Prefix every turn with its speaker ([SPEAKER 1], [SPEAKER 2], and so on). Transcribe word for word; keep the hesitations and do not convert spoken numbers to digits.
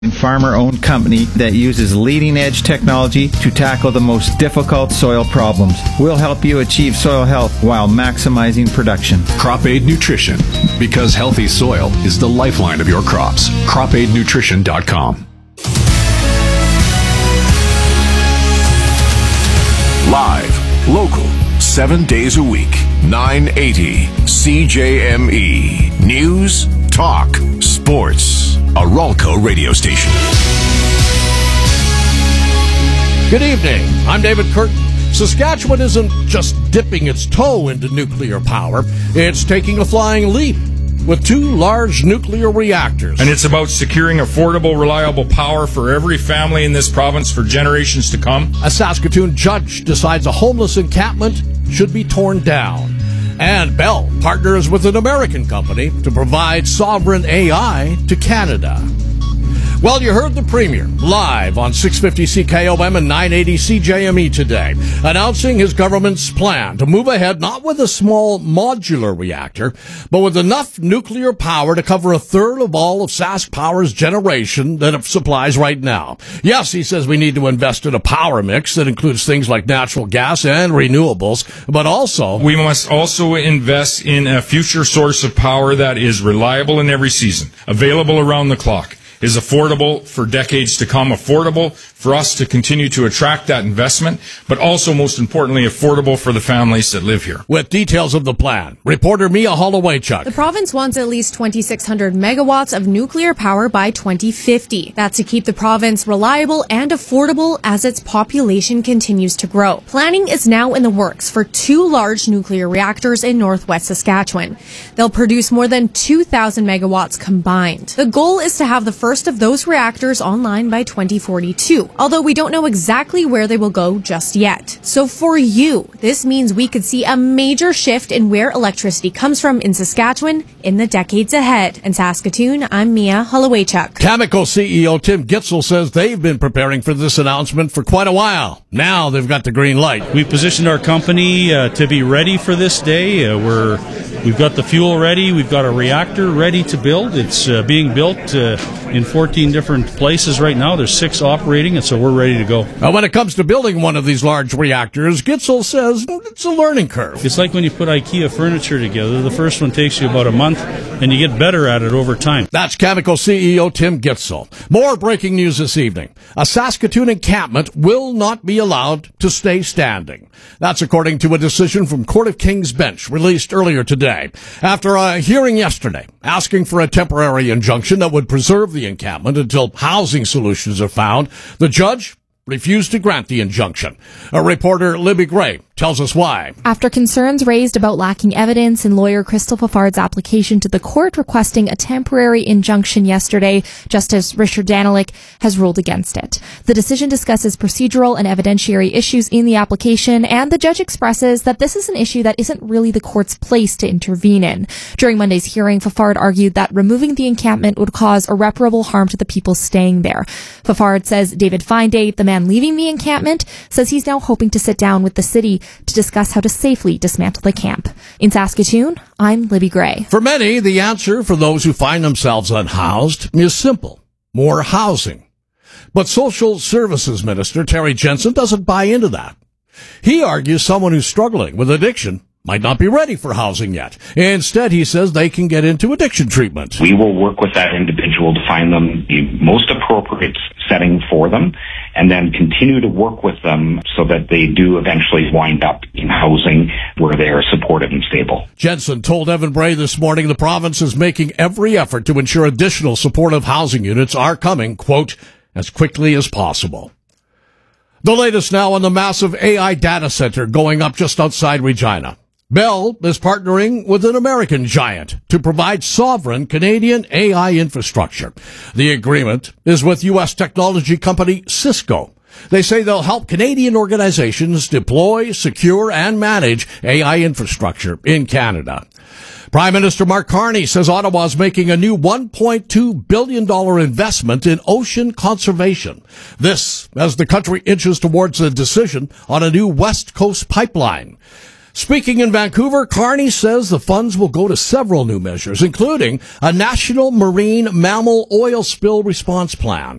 [SPEAKER 1] Farmer-owned company that uses leading-edge technology to tackle the most difficult soil problems. We'll help you achieve soil health while maximizing production.
[SPEAKER 2] Crop Aid Nutrition, because healthy soil is the lifeline of your crops. crop aid nutrition dot com. Live, local, seven days a week, nine eighty C J M E. News, talk, sports. A Ralco radio station.
[SPEAKER 3] Good evening. I'm David Curtin. Saskatchewan isn't just dipping its toe into nuclear power. It's taking a flying leap with two large nuclear reactors.
[SPEAKER 4] And it's about securing affordable, reliable power for every family in this province for generations to come.
[SPEAKER 3] A Saskatoon judge decides a homeless encampment should be torn down. And Bell partners with an American company to provide sovereign A I to Canada. Well, you heard the Premier live on six fifty C K O M and nine eighty C J M E today, announcing his government's plan to move ahead not with a small modular reactor, but with enough nuclear power to cover a third of all of Sask Power's generation that it supplies right now. Yes, he says we need to invest in a power mix that includes things like natural gas and renewables, but also
[SPEAKER 4] we must also invest in a future source of power that is reliable in every season, available around the clock, is affordable for decades to come, affordable for us to continue to attract that investment, but also, most importantly, affordable for the families that live here.
[SPEAKER 3] With details of the plan, reporter Mia Holloway-Chuck.
[SPEAKER 5] The province wants at least twenty-six hundred megawatts of nuclear power by twenty fifty. That's to keep the province reliable and affordable as its population continues to grow. Planning is now in the works for two large nuclear reactors in northwest Saskatchewan. They'll produce more than two thousand megawatts combined. The goal is to have the first First of those reactors online by twenty forty-two, although we don't know exactly where they will go just yet. So for you, this means we could see a major shift in where electricity comes from in Saskatchewan in the decades ahead. In Saskatoon, I'm Mia Holloway-Chuck.
[SPEAKER 3] Cameco C E O Tim Gitzel says they've been preparing for this announcement for quite a while. Now they've got the green light.
[SPEAKER 6] We positioned our company uh, to be ready for this day. Uh, we're We've got the fuel ready. We've got a reactor ready to build. It's uh, being built uh, in fourteen different places right now. There's six operating, and so we're ready to go.
[SPEAKER 3] Now, when it comes to building one of these large reactors, Gitzel says it's a learning curve.
[SPEAKER 6] It's like when you put IKEA furniture together. The first one takes you about a month, and you get better at it over time.
[SPEAKER 3] That's Cameco C E O Tim Gitzel. More breaking news this evening. A Saskatoon encampment will not be allowed to stay standing. That's according to a decision from Court of King's Bench released earlier today. After a hearing yesterday asking for a temporary injunction that would preserve the encampment until housing solutions are found, the judge refused to grant the injunction. A reporter, Libby Gray, tells us why.
[SPEAKER 7] After concerns raised about lacking evidence in lawyer Crystal Fafard's application to the court requesting a temporary injunction yesterday, Justice Richard Danilick has ruled against it. The decision discusses procedural and evidentiary issues in the application, and the judge expresses that this is an issue that isn't really the court's place to intervene in. During Monday's hearing, Fafard argued that removing the encampment would cause irreparable harm to the people staying there. Fafard says David Finday, the man leaving the encampment, says he's now hoping to sit down with the city to discuss how to safely dismantle the camp. In Saskatoon, I'm Libby Gray.
[SPEAKER 3] For many, the answer for those who find themselves unhoused is simple: more housing. But Social Services Minister Terry Jensen doesn't buy into that. He argues someone who's struggling with addiction might not be ready for housing yet. Instead, he says they can get into addiction treatment.
[SPEAKER 8] We will work with that individual to find them the most appropriate setting for them, and then continue to work with them so that they do eventually wind up in housing where they are supported and stable.
[SPEAKER 3] Jensen told Evan Bray this morning the province is making every effort to ensure additional supportive housing units are coming, quote, as quickly as possible. The latest now on the massive A I data center going up just outside Regina. Bell is partnering with an American giant to provide sovereign Canadian A I infrastructure. The agreement is with U S technology company Cisco. They say they'll help Canadian organizations deploy, secure, and manage A I infrastructure in Canada. Prime Minister Mark Carney says Ottawa is making a new one point two billion dollars investment in ocean conservation. This as the country inches towards a decision on a new West Coast pipeline. Speaking in Vancouver, Carney says the funds will go to several new measures, including a national marine mammal oil spill response plan.